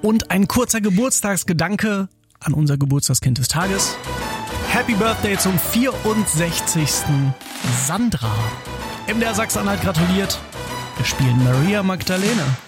Und ein kurzer Geburtstagsgedanke an unser Geburtstagskind des Tages. Happy Birthday zum 64. Sandra. MDR Sachsen-Anhalt gratuliert. Wir spielen Maria Magdalena.